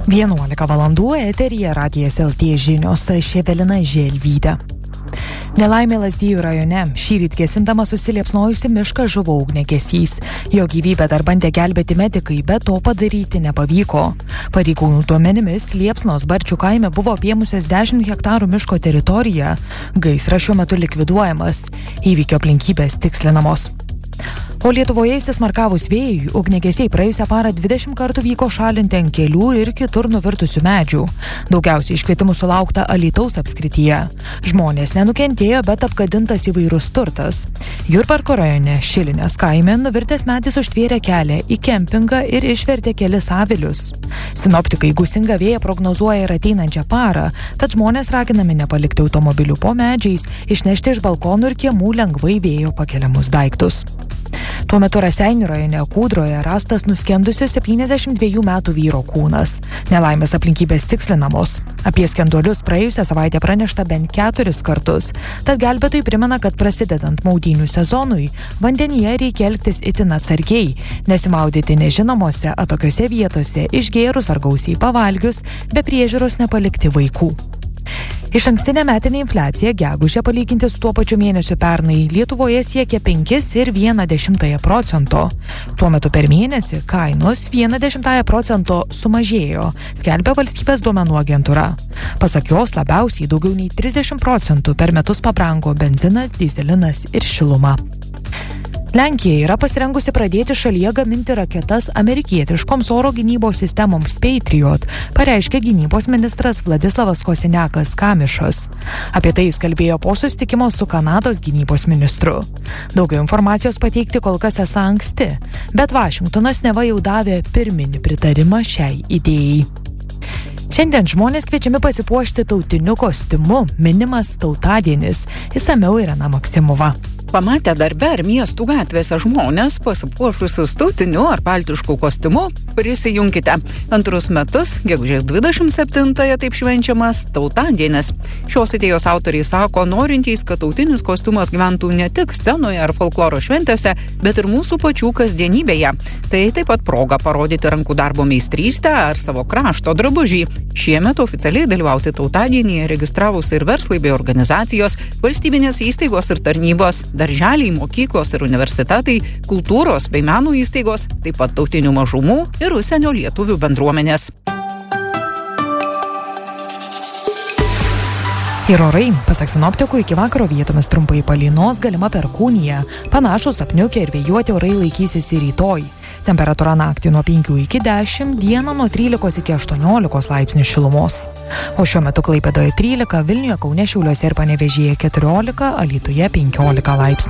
11 valandų eteryje Radijas LT žinios, aš Evelina Želvytė. Nelaimė Lazdijų rajone. Šįryt gesindamas susiliepsnojusi mišką žuvo ugniagesys. Jo gyvybę dar bandė gelbėti medikai, bet to padaryti nepavyko. Pareigūnų duomenimis Liepsnos Barčių kaime buvo apėmusios 10 hektarų miško teritoriją. Gaisras šiuo metu likviduojamas. Įvykio aplinkybės tikslinamos. O Lietuvoje įsismarkavus vėjui, ugniagesiai praėjusią parą 20 kartų vyko šalinti ant kelių ir kitur nuvirtusių medžių. Daugiausiai iškvietimų sulaukta Alytaus apskrityje. Žmonės nenukentėjo, bet apgadintas įvairus turtas. Jurbarko rajone Šilinės kaime nuvirtęs medis užtvėrė kelią į kempingą ir išvertė kelis avilius. Sinoptikai gūsingą vėją prognozuoja ir ateinančią parą, tad žmonės raginami nepalikti automobilių po medžiais, išnešti iš balkonų ir kiemų lengvai vėjo pakeliamus daiktus. Tuo metu Raseinių rajone Kūdroje rastas nuskendusio 72 metų vyro kūnas. Nelaimės aplinkybės tikslinamos. Apie skenduolius praėjusią savaitę pranešta bent 4 kartus. Tad gelbėtojai primena, kad prasidedant maudynių sezonui, vandenyje reikia elgtis itin atsargiai, nesimaudyti nežinomose atokiose vietose, išgėrus ar gausiai pavalgius, be priežiūros nepalikti vaikų. Išankstinė metinė infliacija gegužę palyginti su tuo pačiu mėnesiu pernai Lietuvoje siekia 5,1%. Tuo metu per mėnesį kainos 0,1% sumažėjo, skelbia valstybės duomenų agentūra. Pasak jos labiausiai daugiau nei 30% per metus pabrango benzinas, dyzelinas ir šiluma. Lenkija yra pasirengusi pradėti šalyje gaminti raketas amerikietiškoms oro gynybos sistemoms Patriot, pareiškė gynybos ministras Vladislavas Kosiniakas-Kamišas. Apie tai jis kalbėjo po susitikimo su Kanados gynybos ministru. Daugiau informacijos pateikti kol kas esą anksti, bet Vašingtonas neva jau davė pirminį pritarimą šiai idėjai. Šiandien žmonės kviečiami pasipuošti tautiniu kostiumu, minimas tautadienis. Išsamiau Irena Maksimova. Pamatę darbe ar miestų gatvėse žmonės pasipuošusius tautiniu ar baltišku kostiumu, prisijunkite. Antrus metus, gegužės 27-ąją taip švenčiamas tautadienis. Šios idėjos autoriai sako, norintys, kad tautinis kostiumas gyventų ne tik scenoje ar folkloro šventėse, bet ir mūsų pačių kasdienybėje. Tai taip pat proga parodyti rankų darbo meistrystę ar savo krašto drabužį. Šiemet oficialiai dalyvauti tautadienyje registravosi ir verslai bei organizacijos, valstybinės įstaigos ir tarnybos, darželiai, mokyklos ir universitetai, kultūros bei meno įstaigos, taip pat tautinių mažumų ir užsienio lietuvių bendruomenės. Ir orai, pasak sinoptikų, iki vakaro vietomis trumpai palynos, galima perkūnija. Panašūs apniukę ir vėjuoti orai laikysis ir rytoj. Temperatūra naktį nuo 5 iki 10, dieną nuo 13 iki 18 laipsnių šilumos. O šiuo metu Klaipėdoje 13, Vilniuje, Kaune, Šiauliuose ir Panevėžyje 14, Alytuje 15 laipsnių.